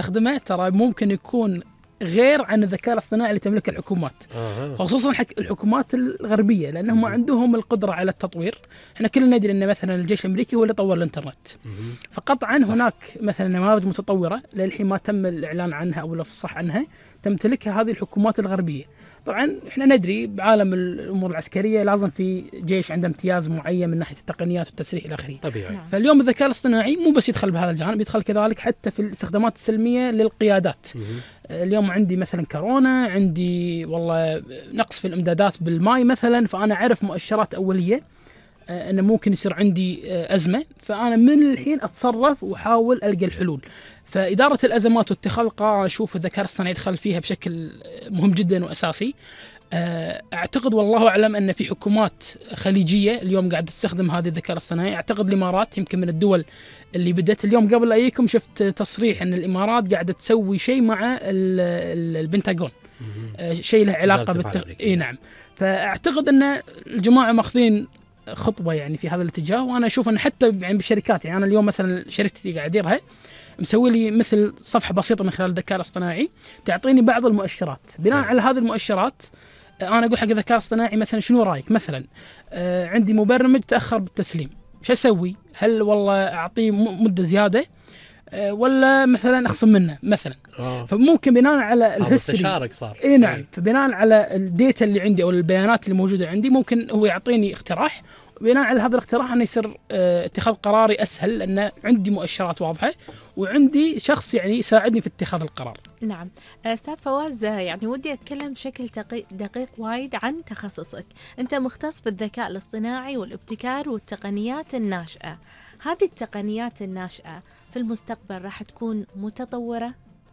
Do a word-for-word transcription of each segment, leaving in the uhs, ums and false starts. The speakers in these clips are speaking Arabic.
نستخدمه ترى ممكن يكون غير عن الذكاء الاصطناعي اللي تملكه الحكومات، آه. خصوصا الحكومات الغربيه، لانهم عندهم القدره على التطوير. احنا كلنا ندري ان مثلا الجيش الامريكي هو اللي طور الانترنت، فقطعا صح. هناك مثلا نماذج متطوره للحين ما تم الاعلان عنها او الافصاح عنها تمتلكها هذه الحكومات الغربيه. طبعا احنا ندري بعالم الامور العسكريه لازم في جيش عنده امتياز معين من ناحيه التقنيات والتسليح الى اخره. طبيعي. نعم. فاليوم الذكاء الاصطناعي مو بس يدخل بهذا الجانب، يدخل كذلك حتى في الاستخدامات السلميه للقيادات. مم. اليوم عندي مثلا كورونا، عندي والله نقص في الامدادات بالماء مثلا، فانا اعرف مؤشرات اوليه انه ممكن يصير عندي ازمه، فانا من الحين اتصرف واحاول القى الحلول. فاداره الازمات واتخاذ القرار اشوف الذكاء الاصطناعي يدخل فيها بشكل مهم جدا واساسي. اعتقد والله اعلم ان في حكومات خليجيه اليوم قاعده تستخدم هذه الذكاء الاصطناعي. اعتقد الامارات يمكن من الدول اللي بدأت. اليوم قبل ايكم شفت تصريح ان الامارات قاعده تسوي شيء مع البنتاغون، شيء له علاقه بالت... اي نعم. فاعتقد ان الجماعه ماخذين خطوه يعني في هذا الاتجاه، وانا اشوف ان حتى يعني بالشركات، يعني انا اليوم مثلا شركتي قاعد اديرها مسوي لي مثل صفحه بسيطه من خلال الذكاء الاصطناعي تعطيني بعض المؤشرات. بناء على هذه المؤشرات انا اقول حق الذكاء الاصطناعي مثلا شنو رايك، مثلا آه عندي مبرمج تاخر بالتسليم، شو اسوي؟ هل والله اعطيه مده زياده آه ولا مثلا اخصم منه مثلا؟ آه. فممكن بناء على الهيستوري صار اي نعم أي. فبناء على الديتا اللي عندي او البيانات اللي موجوده عندي ممكن هو يعطيني اقتراح، وبناء على هذا الاقتراح أنا يصير اه اتخاذ قراري اسهل، لان عندي مؤشرات واضحه وعندي شخص يعني يساعدني في اتخاذ القرار. نعم. أستاذ فواز، يعني ودي أتكلم بشكل دقيق وايد عن تخصصك. أنت مختص بالذكاء الاصطناعي والابتكار والتقنيات الناشئة. هذه التقنيات الناشئة في المستقبل راح تكون متطورة؟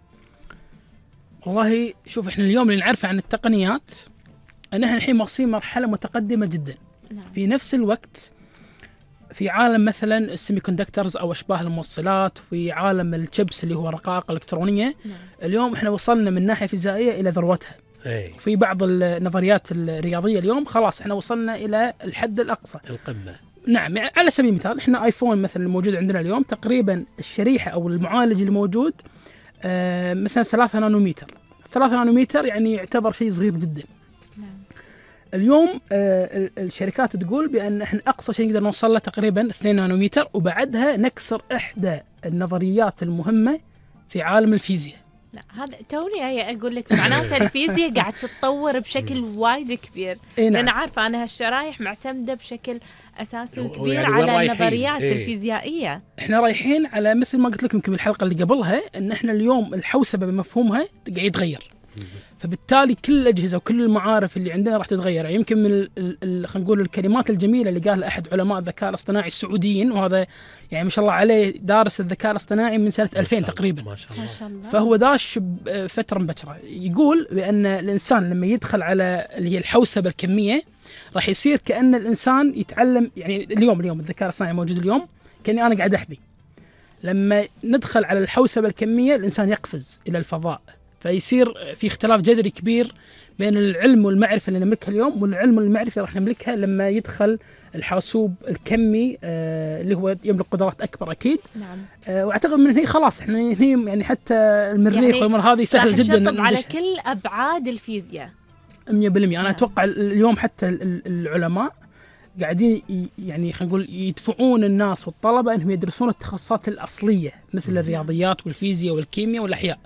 والله شوف، احنا اليوم اللي نعرفه عن التقنيات أن احنا الحين واصلين مرحلة متقدمة جدا. نعم. في نفس الوقت في عالم مثلا السيمي كوندكترز او اشباه الموصلات، وفي عالم الشيبس اللي هو الرقائق الالكترونيه. نعم. اليوم احنا وصلنا من ناحيه فيزيائيه الى ذروتها. أي. في بعض النظريات الرياضيه اليوم خلاص احنا وصلنا الى الحد الاقصى، القمه. نعم. على سبيل المثال احنا ايفون مثلا الموجود عندنا اليوم تقريبا الشريحه او المعالج اللي موجود آه مثلا ثلاثة نانومتر. ثلاثة نانومتر يعني يعتبر شيء صغير جدا. اليوم آه الشركات تقول بأن احنا أقصى شيء نقدر نوصل له تقريبا اثنين نانومتر، وبعدها نكسر إحدى النظريات المهمة في عالم الفيزياء. لا هذا توني هي أقول لك، معناته الفيزياء قاعد تتطور بشكل وايد كبير. إيه نعم. لأن عارفة أنا هالشرايح معتمدة بشكل أساسي وكبير يعني على النظريات إيه؟ الفيزيائية. احنا رايحين على مثل ما قلت لكم يمكن بالحلقة اللي قبلها أن احنا اليوم الحوسبة بمفهومها قاعد يتغير، فبالتالي كل الأجهزة وكل المعارف اللي عندنا راح تتغير. يعني يمكن من خلينا نقول الكلمات الجميلة اللي قالها أحد علماء الذكاء الاصطناعي السعوديين، وهذا يعني ما شاء الله عليه دارس الذكاء الاصطناعي من سنة ألفين تقريبا، ما شاء الله. ما شاء الله. فهو داش فترة مبكرة. يقول بأن الإنسان لما يدخل على اللي هي الحوسبة الكمية راح يصير كأن الإنسان يتعلم. يعني اليوم اليوم الذكاء الاصطناعي موجود اليوم كأني أنا قاعد أحبي. لما ندخل على الحوسبة الكمية الإنسان يقفز إلى الفضاء، فيصير في اختلاف جذري كبير بين العلم والمعرفة اللي نملكها اليوم والعلم والمعرفة راح نملكها لما يدخل الحاسوب الكمي آه اللي هو يملك قدرات أكبر أكيد. نعم. آه وأعتقد من هنا خلاص احنا هنا يعني حتى المريخ يعني والأمور هذه سهل جدا على كل أبعاد الفيزياء مية بالمية. أنا أتوقع اليوم حتى العلماء قاعدين يعني خلينا نقول يدفعون الناس والطلبة أنهم يدرسون التخصصات الأصلية مثل الرياضيات والفيزياء والكيمياء والأحياء.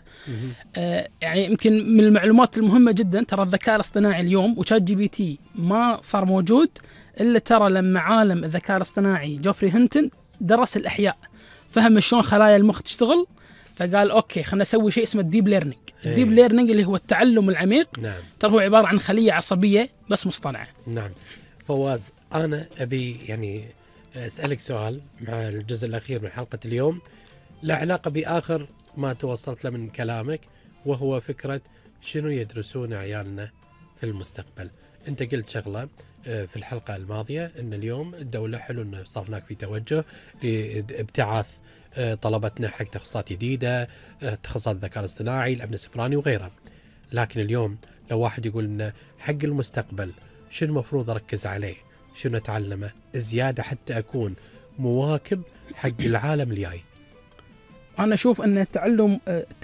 آه يعني يمكن من المعلومات المهمة جدا ترى الذكاء الاصطناعي اليوم وشات جي بي تي ما صار موجود إلا ترى لما عالم الذكاء الاصطناعي جوفري هنتن درس الأحياء، فهم شلون خلايا المخ تشتغل، فقال أوكي خلنا نسوي شيء اسمه الديب ليرنينج. الديب ليرنينج اللي هو التعلم العميق. نعم. ترى هو عبارة عن خلية عصبية بس مصطنعة. نعم. فواز، أنا أبي يعني أسألك سؤال مع الجزء الأخير من حلقة اليوم له علاقة بآخر ما توصلت له من كلامك، وهو فكرة شنو يدرسون عيالنا في المستقبل. أنت قلت شغلة في الحلقة الماضية أن اليوم الدولة حلو أنه صار هناك في توجه لابتعاث طلبتنا حق تخصصات جديدة، تخصصات الذكاء الاصطناعي، الأمن السيبراني وغيرها. لكن اليوم لو واحد يقول أن حق المستقبل شنو المفروض أركز عليه، شنو أتعلمه زيادة حتى أكون مواكب حق العالم الجاي؟ أنا أشوف أن التعلم